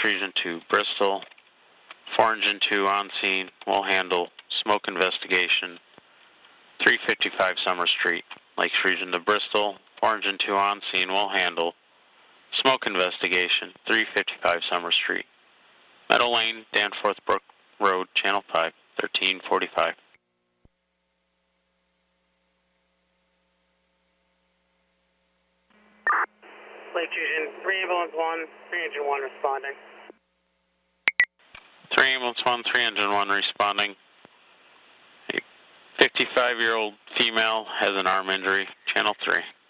Region 2, Bristol. 4 Engine 2 on scene. Will handle smoke investigation. 355 Summer Street, Lakes Region to Bristol. 4 Engine 2 on scene. Will handle smoke investigation. 355 Summer Street. Meadow Lane, Danforth Brook Road, Channel 5, 1345. Lake Region, 3 Ambulance 1, 3 Engine 1 responding. 3 Ambulance 1, 3 Engine 1 responding. A 55-year-old female has an arm injury, Channel 3.